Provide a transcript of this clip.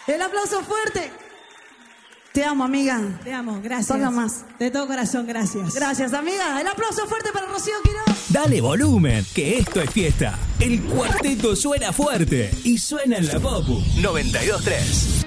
El aplauso fuerte. Te amo, amiga. Te amo, gracias. Toca más. De todo corazón, gracias. Gracias, amiga. El aplauso fuerte para Rocío Quiroz. Dale volumen, que esto es fiesta. El cuarteto suena fuerte y suena en la Popu 92.3.